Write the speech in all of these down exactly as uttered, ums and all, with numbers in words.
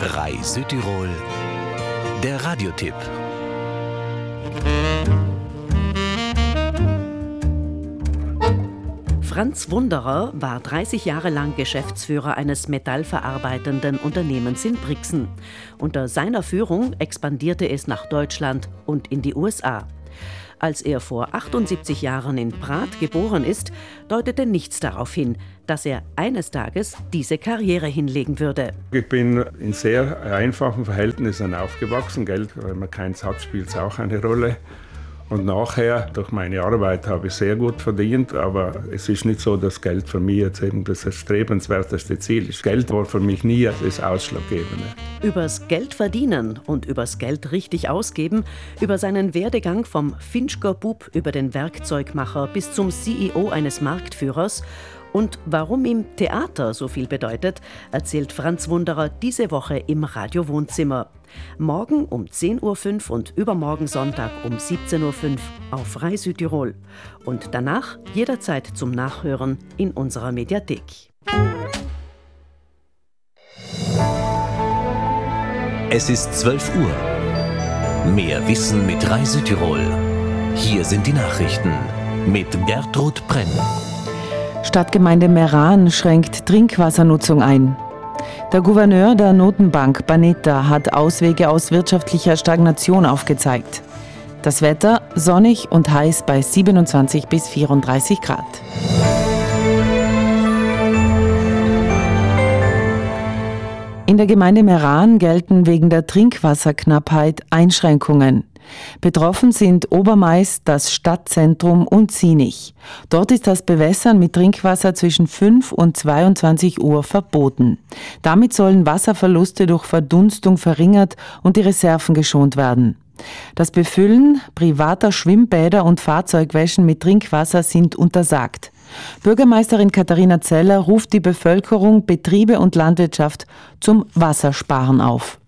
R A I Südtirol, der Radiotipp. Franz Wunderer war dreißig Jahre lang Geschäftsführer eines metallverarbeitenden Unternehmens in Brixen. Unter seiner Führung expandierte es nach Deutschland und in die U S A. Als er vor achtundsiebzig Jahren in Prat geboren ist, deutete nichts darauf hin, dass er eines Tages diese Karriere hinlegen würde. Ich bin in sehr einfachen Verhältnissen aufgewachsen. Geld, wenn man keins hat, spielt es auch eine Rolle. Und nachher, durch meine Arbeit, habe ich sehr gut verdient, aber es ist nicht so, dass Geld für mich jetzt eben das erstrebenswerteste Ziel ist. Geld war für mich nie das Ausschlaggebende. Übers Geld verdienen und übers Geld richtig ausgeben, über seinen Werdegang vom Finchker-Bub über den Werkzeugmacher bis zum C E O eines Marktführers und warum ihm Theater so viel bedeutet, erzählt Franz Wunderer diese Woche im Radio Wohnzimmer. Morgen um zehn Uhr fünf und übermorgen Sonntag um siebzehn Uhr fünf auf R A I Südtirol. Und danach jederzeit zum Nachhören in unserer Mediathek. Es ist zwölf Uhr. Mehr Wissen mit R A I Südtirol. Hier sind die Nachrichten mit Gertrud Brenn. Stadtgemeinde Meran schränkt Trinkwassernutzung ein. Der Gouverneur der Notenbank Panetta hat Auswege aus wirtschaftlicher Stagnation aufgezeigt. Das Wetter sonnig und heiß bei siebenundzwanzig bis vierunddreißig Grad. In der Gemeinde Meran gelten wegen der Trinkwasserknappheit Einschränkungen. Betroffen sind Obermeis, das Stadtzentrum und Zienich. Dort ist das Bewässern mit Trinkwasser zwischen fünf und zweiundzwanzig Uhr verboten. Damit sollen Wasserverluste durch Verdunstung verringert und die Reserven geschont werden. Das Befüllen privater Schwimmbäder und Fahrzeugwäschen mit Trinkwasser sind untersagt. Bürgermeisterin Katharina Zeller ruft die Bevölkerung, Betriebe und Landwirtschaft zum Wassersparen auf.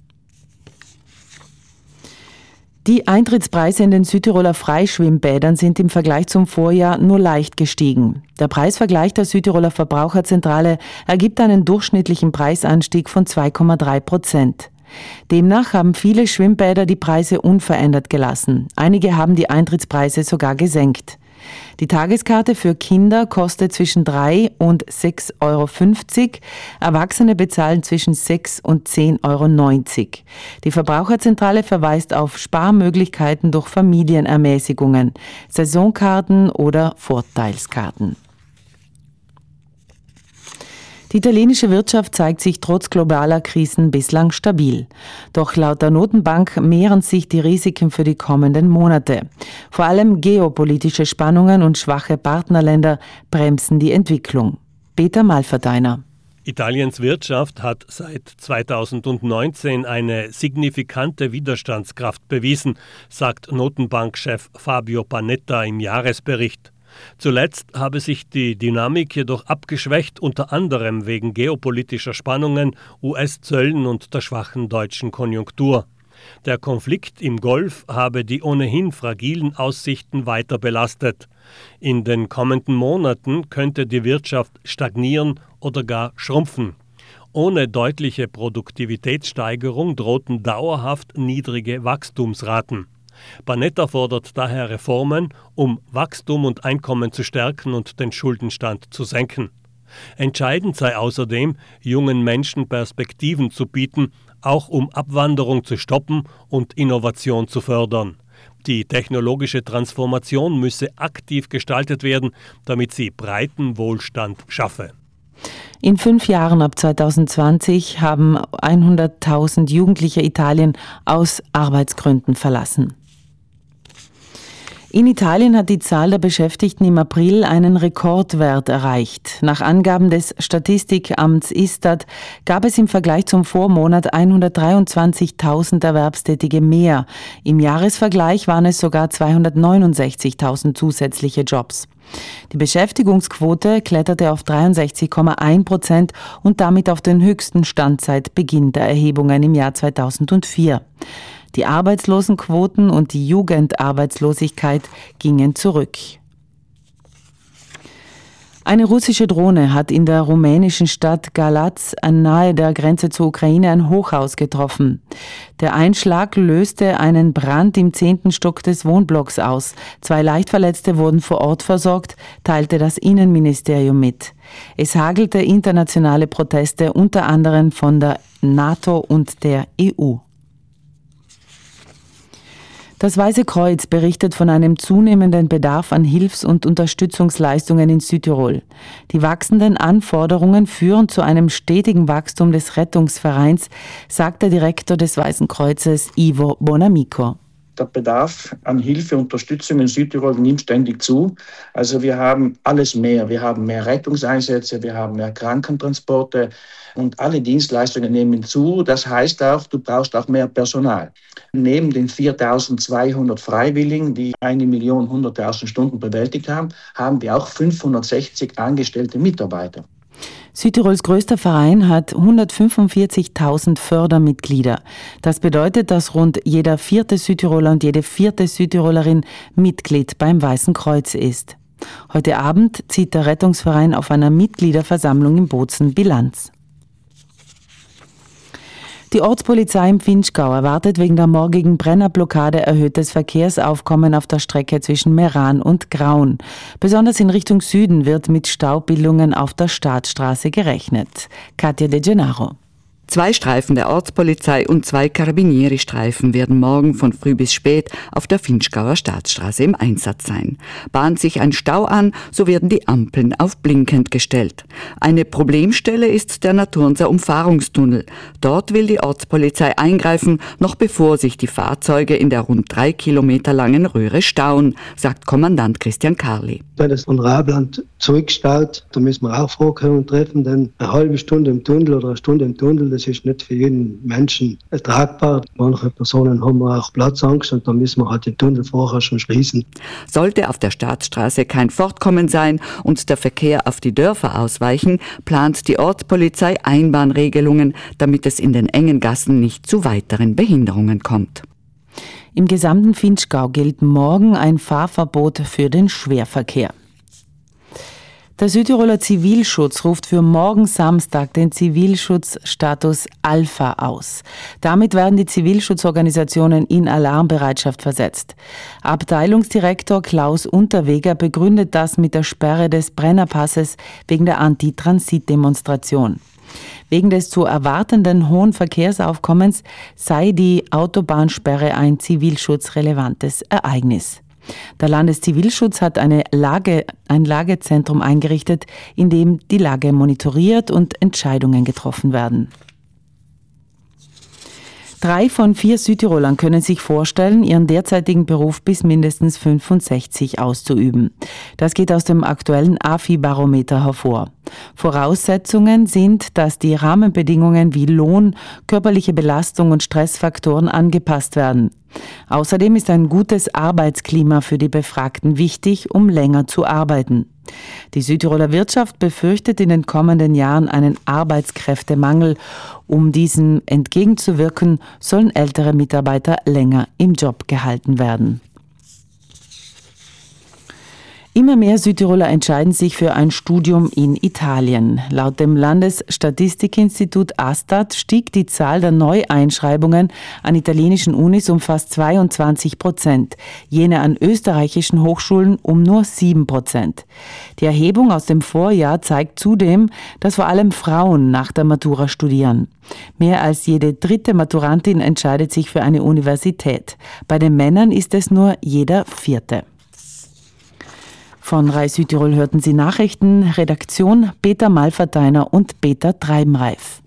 Die Eintrittspreise in den Südtiroler Freischwimmbädern sind im Vergleich zum Vorjahr nur leicht gestiegen. Der Preisvergleich der Südtiroler Verbraucherzentrale ergibt einen durchschnittlichen Preisanstieg von zwei Komma drei Prozent. Demnach haben viele Schwimmbäder die Preise unverändert gelassen. Einige haben die Eintrittspreise sogar gesenkt. Die Tageskarte für Kinder kostet zwischen drei und sechs Euro fünfzig, Erwachsene bezahlen zwischen sechs und zehn Euro neunzig. Die Verbraucherzentrale verweist auf Sparmöglichkeiten durch Familienermäßigungen, Saisonkarten oder Vorteilskarten. Die italienische Wirtschaft zeigt sich trotz globaler Krisen bislang stabil. Doch laut der Notenbank mehren sich die Risiken für die kommenden Monate. Vor allem geopolitische Spannungen und schwache Partnerländer bremsen die Entwicklung. Peter Malverdeiner. Italiens Wirtschaft hat seit zweitausendneunzehn eine signifikante Widerstandskraft bewiesen, sagt Notenbankchef Fabio Panetta im Jahresbericht. Zuletzt habe sich die Dynamik jedoch abgeschwächt, unter anderem wegen geopolitischer Spannungen, U S-Zöllen und der schwachen deutschen Konjunktur. Der Konflikt im Golf habe die ohnehin fragilen Aussichten weiter belastet. In den kommenden Monaten könnte die Wirtschaft stagnieren oder gar schrumpfen. Ohne deutliche Produktivitätssteigerung drohten dauerhaft niedrige Wachstumsraten. Panetta fordert daher Reformen, um Wachstum und Einkommen zu stärken und den Schuldenstand zu senken. Entscheidend sei außerdem, jungen Menschen Perspektiven zu bieten, auch um Abwanderung zu stoppen und Innovation zu fördern. Die technologische Transformation müsse aktiv gestaltet werden, damit sie breiten Wohlstand schaffe. In fünf Jahren ab zweitausendzwanzig haben hunderttausend Jugendliche Italien aus Arbeitsgründen verlassen. In Italien hat die Zahl der Beschäftigten im April einen Rekordwert erreicht. Nach Angaben des Statistikamts Istat gab es im Vergleich zum Vormonat hundertdreiundzwanzigtausend Erwerbstätige mehr. Im Jahresvergleich waren es sogar zweihundertneunundsechzigtausend zusätzliche Jobs. Die Beschäftigungsquote kletterte auf dreiundsechzig Komma eins Prozent und damit auf den höchsten Stand seit Beginn der Erhebungen im Jahr zweitausendvier. Die Arbeitslosenquoten und die Jugendarbeitslosigkeit gingen zurück. Eine russische Drohne hat in der rumänischen Stadt Galați nahe der Grenze zur Ukraine ein Hochhaus getroffen. Der Einschlag löste einen Brand im zehnten Stock des Wohnblocks aus. Zwei Leichtverletzte wurden vor Ort versorgt, teilte das Innenministerium mit. Es hagelte internationale Proteste, unter anderem von der NATO und der E U. Das Weiße Kreuz berichtet von einem zunehmenden Bedarf an Hilfs- und Unterstützungsleistungen in Südtirol. Die wachsenden Anforderungen führen zu einem stetigen Wachstum des Rettungsvereins, sagt der Direktor des Weißen Kreuzes Ivo Bonamico. Der Bedarf an Hilfe und Unterstützung in Südtirol nimmt ständig zu. Also wir haben alles mehr. Wir haben mehr Rettungseinsätze, wir haben mehr Krankentransporte und alle Dienstleistungen nehmen zu. Das heißt auch, du brauchst auch mehr Personal. Neben den viertausendzweihundert Freiwilligen, die eine Million hunderttausend Stunden bewältigt haben, haben wir auch fünfhundertsechzig angestellte Mitarbeiter. Südtirols größter Verein hat hundertfünfundvierzigtausend Fördermitglieder. Das bedeutet, dass rund jeder vierte Südtiroler und jede vierte Südtirolerin Mitglied beim Weißen Kreuz ist. Heute Abend zieht der Rettungsverein auf einer Mitgliederversammlung in Bozen Bilanz. Die Ortspolizei im Vinschgau erwartet wegen der morgigen Brennerblockade erhöhtes Verkehrsaufkommen auf der Strecke zwischen Meran und Graun. Besonders in Richtung Süden wird mit Staubildungen auf der Staatsstraße gerechnet. Katja De Gennaro. Zwei Streifen der Ortspolizei und zwei Carabinieri-Streifen werden morgen von früh bis spät auf der Vinschgauer Staatsstraße im Einsatz sein. Bahnt sich ein Stau an, so werden die Ampeln auf blinkend gestellt. Eine Problemstelle ist der Naturnser Umfahrungstunnel. Dort will die Ortspolizei eingreifen, noch bevor sich die Fahrzeuge in der rund drei Kilometer langen Röhre stauen, sagt Kommandant Christian Karli. Wenn das von Rabland zurückstaut, dann müssen wir auch Vorkehrungen treffen, denn eine halbe Stunde im Tunnel oder eine Stunde im Tunnel, das ist nicht für jeden Menschen ertragbar. Manche Personen haben auch Platzangst und dann müssen wir halt den Tunnel vorher schon schließen. Sollte auf der Staatsstraße kein Fortkommen sein und der Verkehr auf die Dörfer ausweichen, plant die Ortspolizei Einbahnregelungen, damit es in den engen Gassen nicht zu weiteren Behinderungen kommt. Im gesamten Vinschgau gilt morgen ein Fahrverbot für den Schwerverkehr. Der Südtiroler Zivilschutz ruft für morgen Samstag den Zivilschutzstatus Alpha aus. Damit werden die Zivilschutzorganisationen in Alarmbereitschaft versetzt. Abteilungsdirektor Klaus Unterweger begründet das mit der Sperre des Brennerpasses wegen der Anti-Transit-Demonstration. Wegen des zu erwartenden hohen Verkehrsaufkommens sei die Autobahnsperre ein zivilschutzrelevantes Ereignis. Der Landeszivilschutz hat eine Lage, ein Lagezentrum eingerichtet, in dem die Lage monitoriert und Entscheidungen getroffen werden. Drei von vier Südtirolern können sich vorstellen, ihren derzeitigen Beruf bis mindestens fünfundsechzig auszuüben. Das geht aus dem aktuellen A F I-Barometer hervor. Voraussetzungen sind, dass die Rahmenbedingungen wie Lohn, körperliche Belastung und Stressfaktoren angepasst werden. Außerdem ist ein gutes Arbeitsklima für die Befragten wichtig, um länger zu arbeiten. Die Südtiroler Wirtschaft befürchtet in den kommenden Jahren einen Arbeitskräftemangel. Um diesem entgegenzuwirken, sollen ältere Mitarbeiter länger im Job gehalten werden. Immer mehr Südtiroler entscheiden sich für ein Studium in Italien. Laut dem Landesstatistikinstitut Astat stieg die Zahl der Neueinschreibungen an italienischen Unis um fast zweiundzwanzig Prozent, jene an österreichischen Hochschulen um nur sieben Prozent. Die Erhebung aus dem Vorjahr zeigt zudem, dass vor allem Frauen nach der Matura studieren. Mehr als jede dritte Maturantin entscheidet sich für eine Universität. Bei den Männern ist es nur jeder vierte. Von R A I Südtirol hörten Sie Nachrichten, Redaktion Peter Malverteiner und Peter Treibenreif.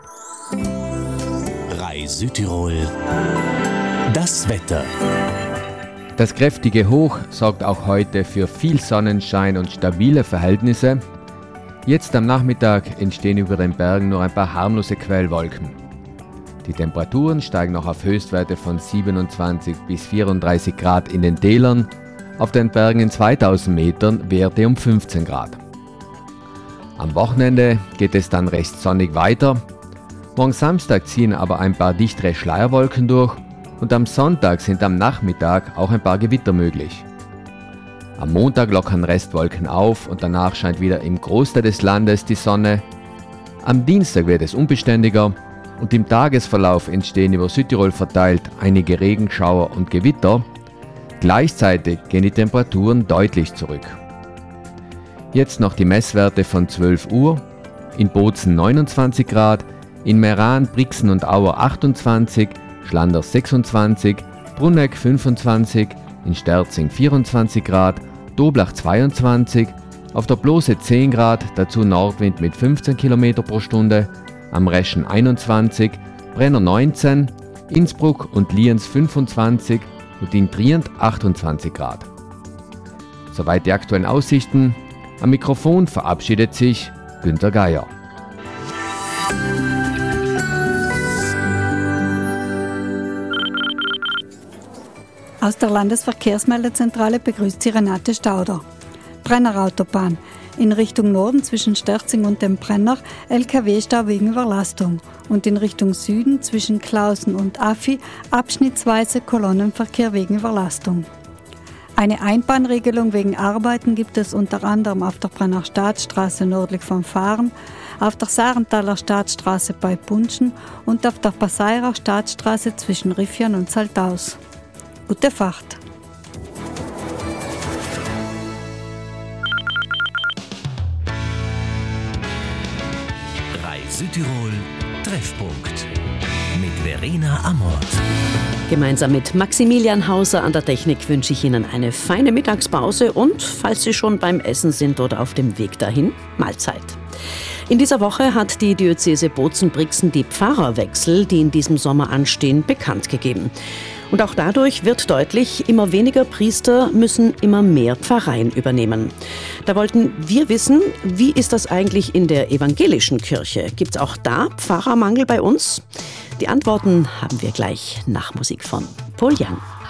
R A I Südtirol, das Wetter. Das kräftige Hoch sorgt auch heute für viel Sonnenschein und stabile Verhältnisse. Jetzt am Nachmittag entstehen über den Bergen nur ein paar harmlose Quellwolken. Die Temperaturen steigen noch auf Höchstwerte von siebenundzwanzig bis vierunddreißig Grad in den Tälern. Auf den Bergen in zweitausend Metern Werte um fünfzehn Grad. Am Wochenende geht es dann recht sonnig weiter. Morgen Samstag ziehen aber ein paar dichtere Schleierwolken durch und am Sonntag sind am Nachmittag auch ein paar Gewitter möglich. Am Montag lockern Restwolken auf und danach scheint wieder im Großteil des Landes die Sonne. Am Dienstag wird es unbeständiger und im Tagesverlauf entstehen über Südtirol verteilt einige Regenschauer und Gewitter. Gleichzeitig gehen die Temperaturen deutlich zurück. Jetzt noch die Messwerte von zwölf Uhr. In Bozen neunundzwanzig Grad, in Meran, Brixen und Auer achtundzwanzig, Schlanders sechsundzwanzig, Brunegg fünfundzwanzig, in Sterzing vierundzwanzig Grad, Doblach zweiundzwanzig, auf der Blose zehn Grad, dazu Nordwind mit fünfzehn Kilometer pro Stunde, am Reschen einundzwanzig, Brenner neunzehn, Innsbruck und Lienz fünfundzwanzig und in Trient achtundzwanzig Grad. Soweit die aktuellen Aussichten. Am Mikrofon verabschiedet sich Günter Geier. Aus der Landesverkehrsmeldezentrale begrüßt sie Renate Stauder. Brennerautobahn. In Richtung Norden zwischen Sterzing und dem Brenner L K W-Stau wegen Überlastung und in Richtung Süden zwischen Klausen und Affi abschnittsweise Kolonnenverkehr wegen Überlastung. Eine Einbahnregelung wegen Arbeiten gibt es unter anderem auf der Brenner Staatsstraße nördlich vom Fahren, auf der Sarenthaler Staatsstraße bei Bunschen und auf der Passairer Staatsstraße zwischen Riffian und Saltaus. Gute Fahrt! Südtirol Treffpunkt mit Verena Amort. Gemeinsam mit Maximilian Hauser an der Technik wünsche ich Ihnen eine feine Mittagspause und, falls Sie schon beim Essen sind oder auf dem Weg dahin, Mahlzeit. In dieser Woche hat die Diözese Bozen-Brixen die Pfarrerwechsel, die in diesem Sommer anstehen, bekannt gegeben. Und auch dadurch wird deutlich, immer weniger Priester müssen immer mehr Pfarreien übernehmen. Da wollten wir wissen, wie ist das eigentlich in der evangelischen Kirche? Gibt es auch da Pfarrermangel bei uns? Die Antworten haben wir gleich nach Musik von Paul Young.